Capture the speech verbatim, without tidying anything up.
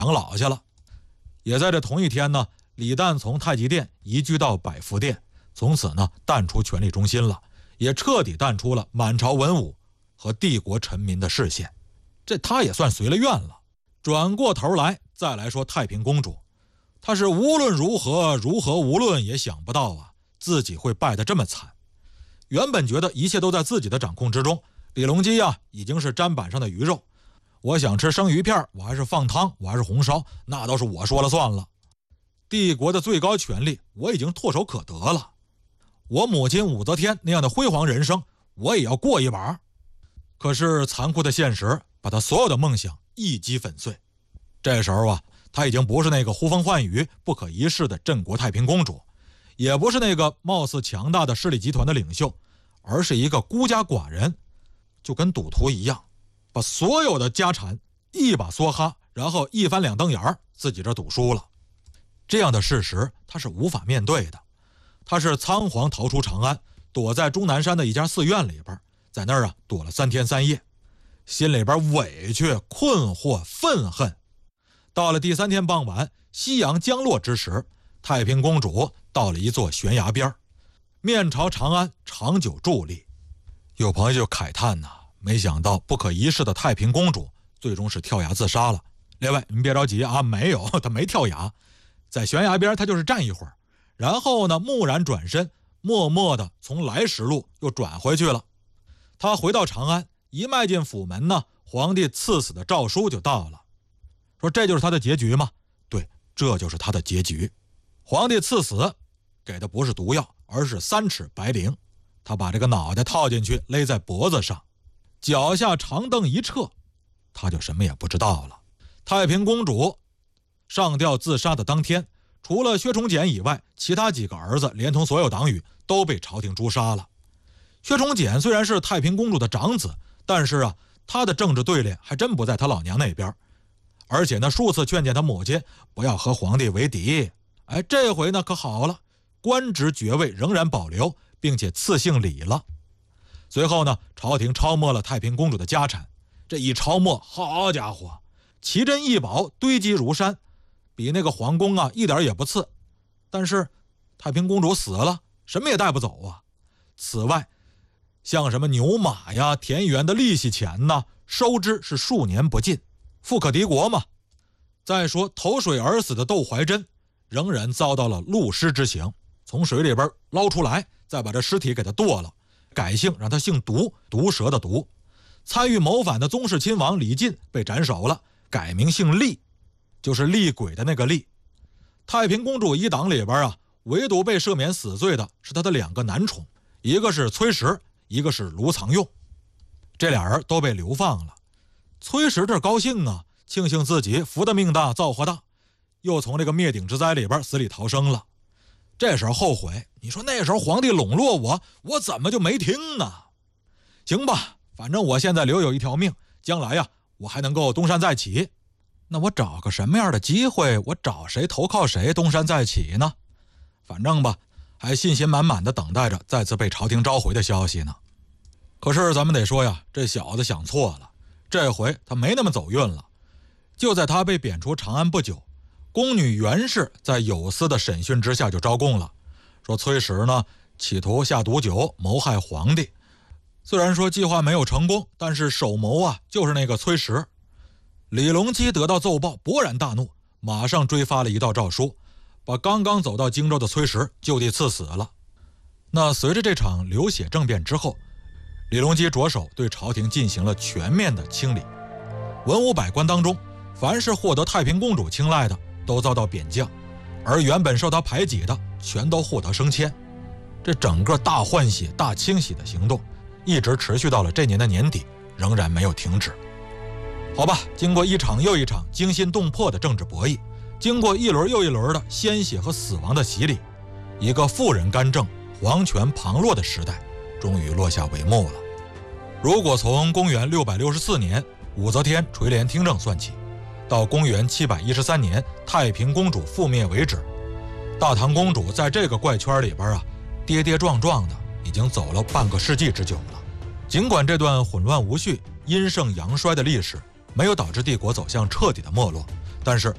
养老去了。也在这同一天呢，李旦从太极殿移居到百福殿，从此呢淡出权力中心了，也彻底淡出了满朝文武和帝国臣民的视线。这他也算随了愿了。转过头来再来说太平公主，她是无论如何如何无论也想不到啊，自己会败得这么惨。原本觉得一切都在自己的掌控之中，李隆基啊已经是砧板上的鱼肉，我想吃生鱼片，我还是放汤，我还是红烧，那都是我说了算了。帝国的最高权力我已经唾手可得了，我母亲武则天那样的辉煌人生我也要过一把。可是残酷的现实把他所有的梦想一击粉碎。这时候啊，他已经不是那个呼风唤雨不可一世的镇国太平公主，也不是那个貌似强大的势力集团的领袖，而是一个孤家寡人，就跟赌徒一样，把所有的家产一把梭哈，然后一翻两瞪眼，自己这赌输了。这样的事实他是无法面对的。他是仓皇逃出长安，躲在终南山的一家寺院里边，在那儿啊躲了三天三夜，心里边委屈、困惑、愤恨。到了第三天傍晚，夕阳将落之时，太平公主到了一座悬崖边，面朝长安，长久伫立。有朋友就慨叹呐、啊，没想到不可一世的太平公主最终是跳崖自杀了。列位，您别着急啊，没有，她没跳崖，在悬崖边她就是站一会儿，然后呢蓦然转身，默默地从来时路又转回去了。她回到长安，一迈进府门呢，皇帝赐死的诏书就到了。说这就是她的结局吗？对，这就是她的结局。皇帝赐死给的不是毒药，而是三尺白绫。他把这个脑袋套进去，勒在脖子上，脚下长凳一撤，他就什么也不知道了。太平公主上吊自杀的当天，除了薛崇简以外，其他几个儿子连同所有党羽都被朝廷诛杀了。薛崇简虽然是太平公主的长子，但是啊，他的政治对联还真不在他老娘那边，而且呢，数次劝谏他母亲不要和皇帝为敌。哎，这回呢可好了，官职爵位仍然保留，并且赐姓李了。随后呢，朝廷抄没了太平公主的家产，这一抄没，好家伙，奇珍异宝堆积如山，比那个皇宫啊一点也不次。但是太平公主死了，什么也带不走啊。此外，像什么牛马呀、田园的利息钱呢，收支是数年不尽，富可敌国嘛。再说投水而死的窦怀真，仍然遭到了戮尸之刑，从水里边捞出来，再把这尸体给他剁了，改姓让他姓毒，毒蛇的毒。参与谋反的宗室亲王李进被斩首了，改名姓厉，就是厉鬼的那个厉。太平公主一党里边啊，唯独被赦免死罪的是他的两个男宠，一个是崔实，一个是卢藏用。这俩人都被流放了。崔实这高兴啊，庆幸自己福的命大，造化大，又从这个灭顶之灾里边死里逃生了。这时候后悔，你说那时候皇帝笼络我，我怎么就没听呢？行吧，反正我现在留有一条命，将来呀，我还能够东山再起。那我找个什么样的机会，我找谁投靠谁东山再起呢？反正吧，还信心满满的等待着再次被朝廷召回的消息呢。可是咱们得说呀，这小子想错了，这回他没那么走运了。就在他被贬出长安不久，宫女袁氏在有司的审讯之下就招供了，说崔实呢企图下毒酒谋害皇帝。虽然说计划没有成功，但是首谋啊就是那个崔实。李隆基得到奏报，勃然大怒，马上追发了一道诏书，把刚刚走到荆州的崔实就地赐死了。那随着这场流血政变之后，李隆基着手对朝廷进行了全面的清理。文武百官当中，凡是获得太平公主青睐的都遭到贬降，而原本受他排挤的全都获得升迁。这整个大换血、大清洗的行动一直持续到了这年的年底，仍然没有停止。好吧，经过一场又一场惊心动魄的政治博弈，经过一轮又一轮的鲜血和死亡的洗礼，一个妇人干政、皇权旁落的时代终于落下帷幕了。如果从公元六百六十四年武则天垂帘听政算起，到公元七百一十三年太平公主覆灭为止，大唐公主在这个怪圈里边啊，跌跌撞撞的已经走了半个世纪之久了。尽管这段混乱无序、阴盛阳衰的历史没有导致帝国走向彻底的没落，但是